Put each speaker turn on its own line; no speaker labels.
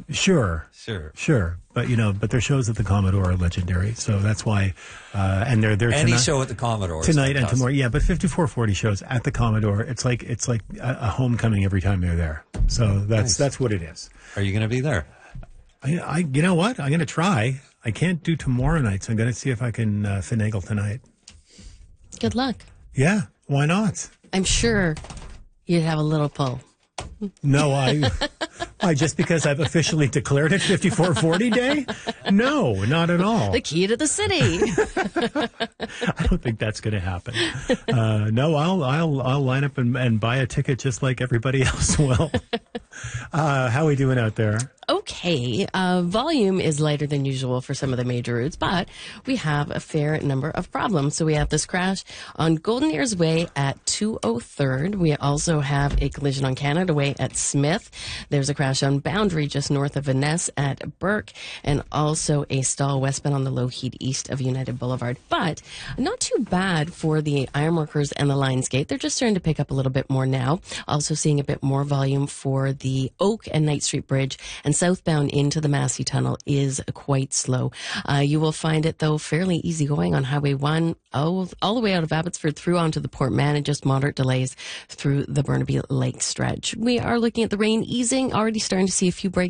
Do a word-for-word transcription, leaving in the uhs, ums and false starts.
Sure.
Sure.
Sure. But, you know, but their shows at the Commodore are legendary. So that's why, uh, and they're there
Any
tonight,
show at the Commodore
tonight and tomorrow. Yeah, but fifty-four forty shows at the Commodore, it's like, it's like a, a homecoming every time they're there. So that's,
Nice.
that's what it is.
Are you going to be there?
I, I, you know what? I'm going to try. I can't do tomorrow night, so I'm going to see if I can uh, finagle tonight.
Good luck.
Yeah. Why not?
I'm sure you'd have a little pull.
No, I, why, just because I've officially declared it fifty-four forty day? No, not at all.
The key to the city.
I don't think that's going to happen. Uh, no, I'll, I'll, I'll line up and, and buy a ticket just like everybody else will. Uh, how are we doing out there?
Okay, uh, volume is lighter than usual for some of the major routes, but we have a fair number of problems. So we have this crash on Golden Ears Way at two oh third. We also have a collision on Canada Way at Smith. There's a crash on Boundary just north of Vaness at Burke, and also a stall westbound on the Lougheed east of United Boulevard. But not too bad for the ironworkers and the Lions Gate. They're just starting to pick up a little bit more now. Also seeing a bit more volume for the Oak and Knight Street Bridge, and southbound into the Massey Tunnel is quite slow. Uh, you will find it, though, fairly easygoing on Highway one, all, all the way out of Abbotsford through onto the Port Man, and just moderate delays through the Burnaby Lake stretch. We are looking at the rain easing, already starting to see a few breaks